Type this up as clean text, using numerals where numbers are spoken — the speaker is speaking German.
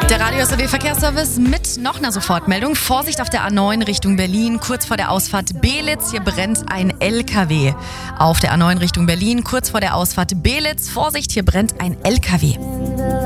Der Radio SAW Verkehrsservice mit noch einer Sofortmeldung. Vorsicht auf der A9 Richtung Berlin, kurz vor der Ausfahrt Belitz. Hier brennt ein LKW. Auf der A9 Richtung Berlin, kurz vor der Ausfahrt Belitz. Vorsicht, hier brennt ein LKW.